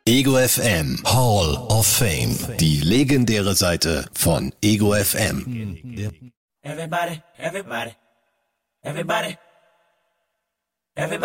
Ego FM Hall of Fame. Die legendäre Seite von Ego FM. Everybody, everybody, everybody, everybody.